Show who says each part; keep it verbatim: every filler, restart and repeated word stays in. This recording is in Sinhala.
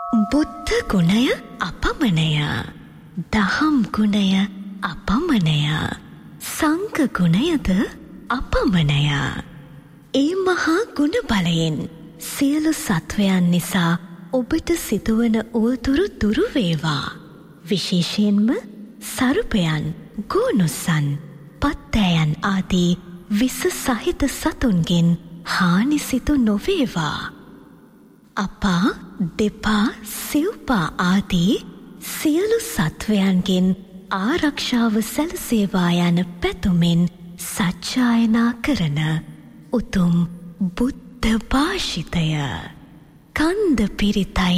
Speaker 1: බුද්ධ ගුණය අපමණය, දහම් ගුණය අපමණය, සංඝ ගුණයද අපමණය. ඒ මහා ගුණ බලයෙන් සියලු සත්වයන් නිසා ඔබට සිදුවන උවදුරු දුරු වේවා. විශේෂයෙන්ම සරුපයන්, ගෝනුස්සන්, පත්තෑයන් ආදී විස සහිත සතුන්ගෙන් හානි සිදු නොවේවා. අපා, දෙපා, සිව්පා ආදී සියලු සත්වයන්ගෙන් ආරක්ෂාව සැලසේවා යන පැතුමෙන් සජ්ජායනා කරන උතුම් බුද්ධ භාෂිතය කන්ද පිරිතයි